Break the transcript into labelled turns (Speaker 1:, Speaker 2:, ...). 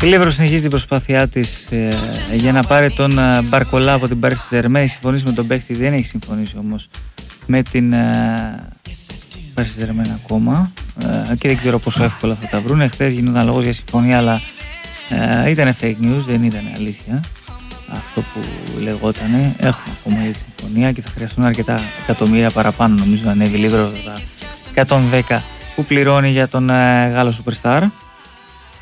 Speaker 1: Η Λίβρο συνεχίζει την προσπάθειά της για να πάρει τον Μπαρκολά από την Paris Saint-Germain. Έχει συμφωνήσει με τον παίχτη, δεν έχει συμφωνήσει όμως με την Paris Saint-Germain ακόμα και δεν ξέρω πόσο εύκολα θα τα βρουν. Χθες γινόταν λόγος για συμφωνία, αλλά ήταν fake news, δεν ήταν αλήθεια αυτό που λεγότανε. Έχουμε ακόμα η συμφωνία και θα χρειαστούν αρκετά εκατομμύρια παραπάνω, νομίζω, να ανέβει λίγο τα 110 που πληρώνει για τον Γάλλο Superstar.